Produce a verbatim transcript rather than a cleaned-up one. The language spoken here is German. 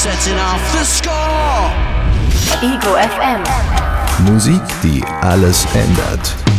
setting off the score. Ego F M. Musik, die alles ändert.